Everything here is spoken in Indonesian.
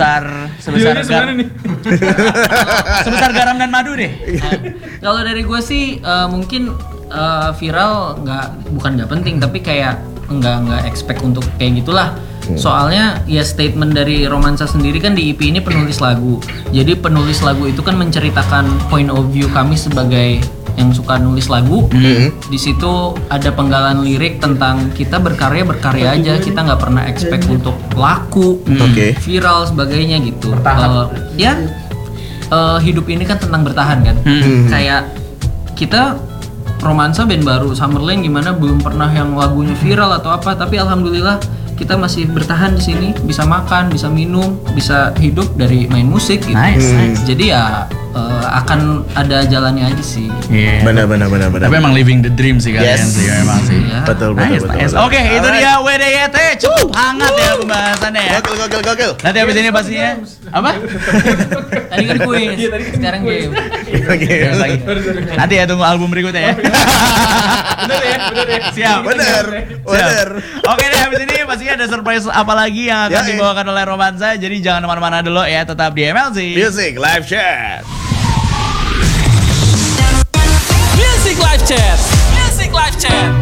sebesar garam dan madu deh. Kalau dari gue sih mungkin viral bukan nggak penting, tapi kayak nggak expect untuk kayak gitulah. Soalnya ya statement dari Romansa sendiri kan di EP ini penulis lagu. Jadi penulis lagu itu kan menceritakan point of view kami sebagai yang suka nulis lagu. Di situ ada penggalan lirik tentang kita berkarya aja, kita nggak pernah expect untuk laku, viral sebagainya gitu. Hidup ini kan tentang bertahan kan. Kayak kita Romansa band baru Summerland gimana belum pernah yang lagunya viral atau apa, tapi alhamdulillah kita masih bertahan di sini, bisa makan, bisa minum, bisa hidup dari main musik gitu. Nice. Jadi ya akan ada jalannya aja sih. Benar. Tapi emang living the dream sih kalian sih memang sih. Betul. Oke, itu dia WDYT, cukup hangat ya pembahasannya ya. Gokil. Nanti habis ini pastinya apa? Tadi kan kuis, sekarang game. Nanti ya tunggu album berikutnya ya. Bener ya. Siap. Bener. Oke deh, habis ini pastinya ada surprise apa lagi yang akan dibawakan oleh Romansa. Jadi jangan kemana-mana dulu ya, tetap di MLC Music Live Chat. Music Live Chat.